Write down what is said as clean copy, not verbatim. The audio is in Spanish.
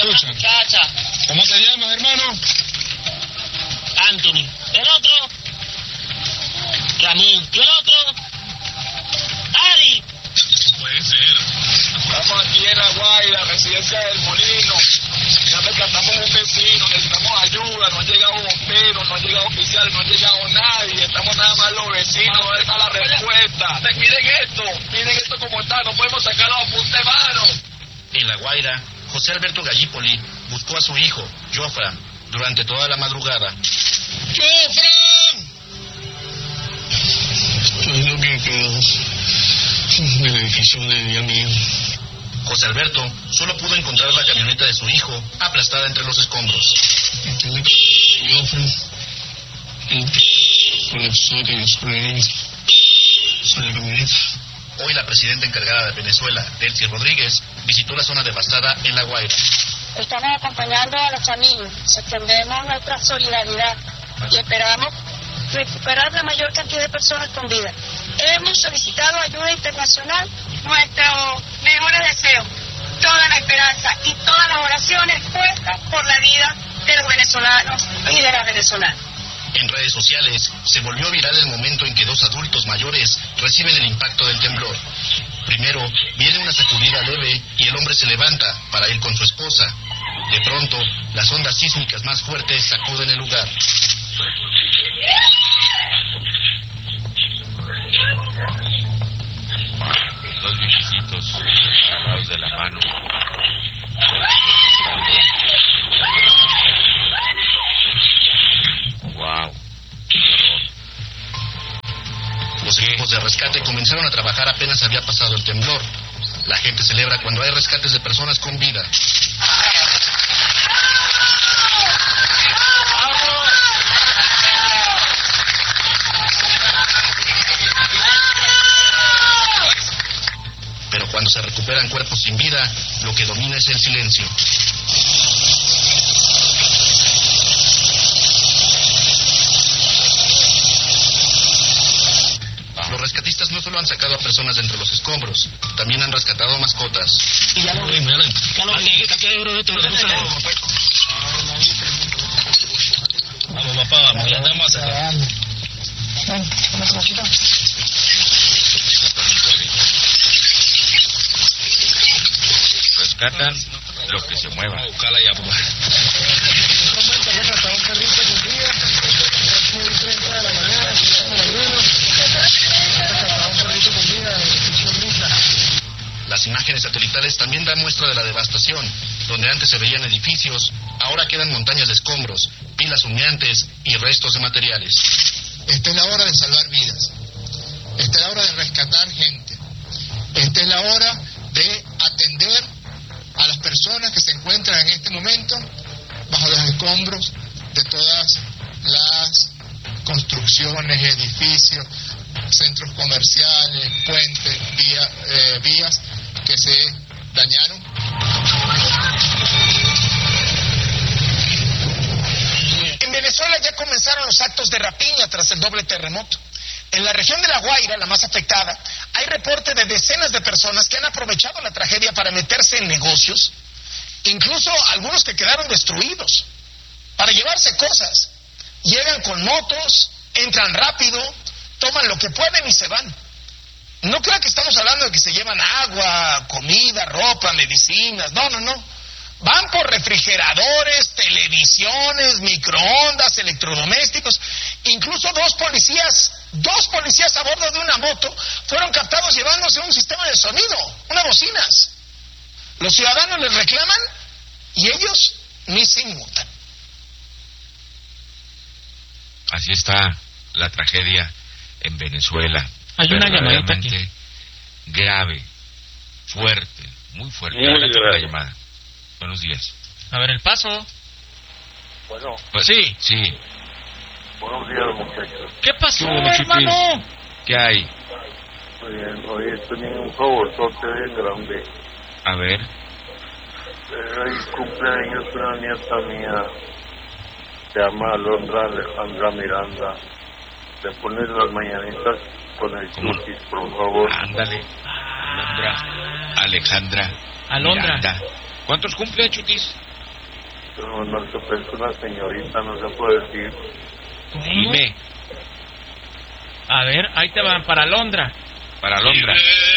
escucha. Muchacha. ¿Cómo te llamas, hermano? Anthony. ¿El otro? Ramón. ¿Y el otro? Ari. Puede ser. Estamos aquí en La Guaira, residencia del Molino. Ya rescatamos un vecino, necesitamos ayuda, no han llegado bomberos, no han llegado oficiales, no ha llegado nadie. Estamos nada más los vecinos, a ver está la respuesta. Miren esto como está, no podemos sacarlo a punta de mano. En La Guaira, José Alberto Gallipoli buscó a su hijo, Jofran, durante toda la madrugada. ¡Jofran! Estoy lo que quedó del edificio de día mío. José Alberto solo pudo encontrar la camioneta de su hijo aplastada entre los escombros. Jofran, sobre la camioneta. Hoy la presidenta encargada de Venezuela, Delcy Rodríguez, visitó la zona devastada en La Guaira. Estamos acompañando a las familias, extendemos nuestra solidaridad y esperamos recuperar la mayor cantidad de personas con vida. Hemos solicitado ayuda internacional, nuestros mejores deseos, toda la esperanza y todas las oraciones puestas por la vida de los venezolanos y de las venezolanas. En redes sociales se volvió viral el momento en que dos adultos mayores reciben el impacto del temblor. Primero viene una sacudida leve y el hombre se levanta para ir con su esposa. De pronto, las ondas sísmicas más fuertes sacuden el lugar. Dos viejecitos agarrados de la mano. Wow. Los equipos de rescate comenzaron a trabajar apenas había pasado el temblor. La gente celebra cuando hay rescates de personas con vida. Pero cuando se recuperan cuerpos sin vida, lo que domina es el silencio. Los rescatistas no solo han sacado a personas de entre los escombros, también han rescatado mascotas. Vamos, papá, vamos, ya estamos acá. Rescatan lo que se mueva. Buscala ya, papá. Las imágenes satelitales también dan muestra de la devastación. Donde antes se veían edificios, ahora quedan montañas de escombros, pilas humeantes y restos de materiales. Esta es la hora de salvar vidas. Esta es la hora de rescatar gente. Esta es la hora de atender a las personas que se encuentran en este momento bajo los escombros de todas las construcciones, edificios, centros comerciales, puentes, vías que se dañaron. En Venezuela ya comenzaron los actos de rapiña tras el doble terremoto. En la región de La Guaira, la más afectada, hay reporte de decenas de personas que han aprovechado la tragedia para meterse en negocios, incluso algunos que quedaron destruidos, para llevarse cosas. Llegan con motos, entran rápido, toman lo que pueden y se van. No crean que estamos hablando de que se llevan agua, comida, ropa, medicinas, no. Van por refrigeradores, televisiones, microondas, electrodomésticos. Incluso dos policías a bordo de una moto fueron captados llevándose un sistema de sonido, unas bocinas. Los ciudadanos les reclaman y ellos ni se inmutan. Así está la tragedia en Venezuela. Hay una llamadita aquí. Grave, fuerte, muy fuerte. Muy grave. La llamada. Buenos días. A ver, El Paso. Bueno, Pues, sí. buenos días, muchachos. ¿Qué pasó, ¿Qué hubo, Chiquis? hermano? ¿Qué hay? Hoy tenía un favorzote bien grande. A ver. Hoy cumpleaños una nieta mía. Se llama Alejandra Miranda. Le pones las mañanitas con el ¿Cómo? Chutis, por favor. Ándale. Alondra. Alondra. Miranda. ¿Cuántos cumple, Chutis? No se puede, una señorita, no se puede decir. Dime. A ver, ahí te van para Londra. Para Londra.